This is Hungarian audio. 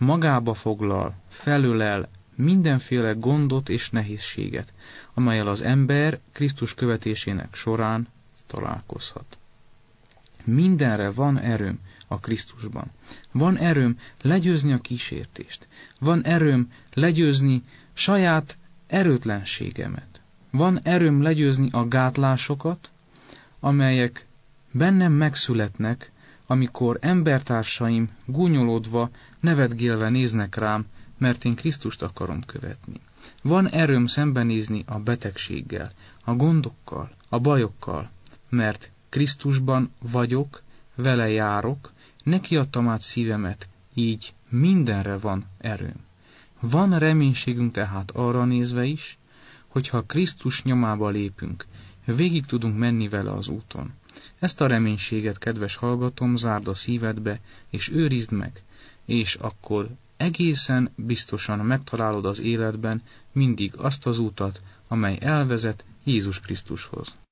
magába foglal, felölel mindenféle gondot és nehézséget, amellyel az ember Krisztus követésének során találkozhat. Mindenre van erőm a Krisztusban. Van erőm legyőzni a kísértést. Van erőm legyőzni saját erőtlenségemet. Van erőm legyőzni a gátlásokat, amelyek bennem megszületnek, amikor embertársaim gúnyolódva, nevetgélve néznek rám, mert én Krisztust akarom követni. Van erőm szembenézni a betegséggel, a gondokkal, a bajokkal, mert Krisztusban vagyok, vele járok, neki adtam át szívemet, így mindenre van erőm. Van reménységünk tehát arra nézve is, hogyha Krisztus nyomába lépünk, végig tudunk menni vele az úton. Ezt a reménységet, kedves hallgatom, zárd a szívedbe, és őrizd meg, és akkor egészen biztosan megtalálod az életben mindig azt az utat, amely elvezet Jézus Krisztushoz.